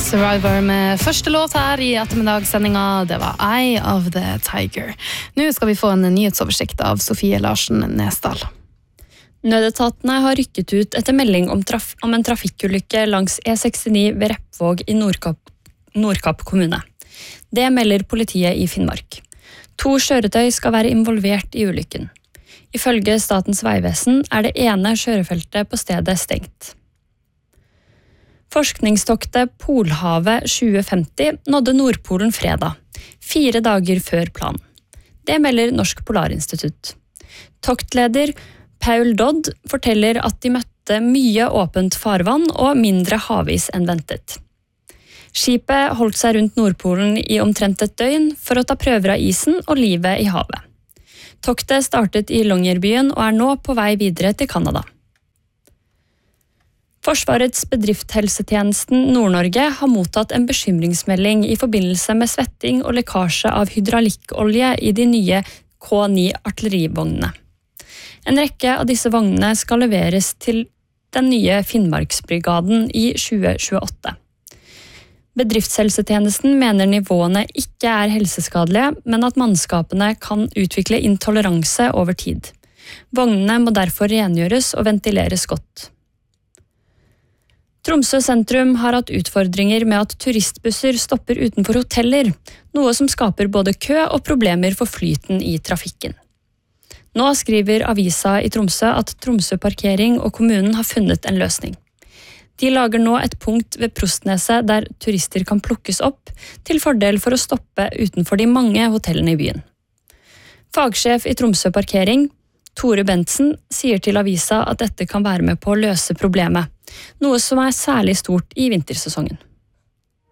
Survivor med første låt her i ettermiddagssendinga. Det var Eye of the Tiger. Nå skal vi få en nyhetsoversikt av Sofie Larsen Nesdal. Nødetatene har rykket ut etter melding om en trafikkulykke langs E69 ved Repvåg i Nordkapp kommune. Det melder politiet i Finnmark. 2 kjøretøy skal være involvert i ulykken. Ifølge Statens vegvesen det ene kjørefeltet på stedet stengt. Forskningstoktet Polhavet 2050 nådde Nordpolen fredag, 4 dager før planen. Det melder Norsk Polarinstitutt. Toktleder Paul Dodd forteller at de møtte mye åpent farvann og mindre havis enn ventet. Skipet holdt seg rundt Nordpolen i omtrent et døgn for å ta prøver av isen og livet i havet. Toktet startet i Longyearbyen og nå på vei videre til Canada. Forsvarets bedriftshelsetjenesten Nord-Norge har mottatt en bekymringsmelding i forbindelse med svetting og lekkasje av hydraulikkolje i de nye K9 artillerivognene. En rekke av disse vognene skal leveres til den nye Finnmarksbrigaden i 2028. Bedriftshelsetjenesten mener nivåene ikke helseskadelige, men at mannskapene kan utvikle intoleranse over tid. Vognene må derfor rengjøres og ventileres godt. Tromsø sentrum har hatt utfordringer med at turistbusser stopper utenfor hoteller, noe som skaper både kø og problemer for flyten i trafikken. Nå skriver avisa i Tromsø at Tromsø Parkering og kommunen har funnet en løsning. De lager nå et punkt ved Prostneset der turister kan plukkes opp, til fordel for å stoppe utenfor de mange hotellene i byen. Fagsjef i Tromsø Parkering, Tore Bentsen, sier til avisa at dette kan være med på å løse problemet, noe som særlig stort i vintersesongen.